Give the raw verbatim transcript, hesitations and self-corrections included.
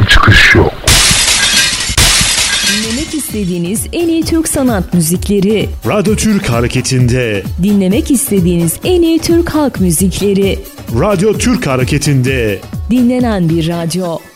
çıkış yok. Dinlemek istediğiniz en iyi Türk sanat müzikleri. Radyo Türk Hareketi'nde. Dinlemek istediğiniz en iyi Türk halk müzikleri. Radyo Türk Hareketi'nde. Dinlenen bir radyo.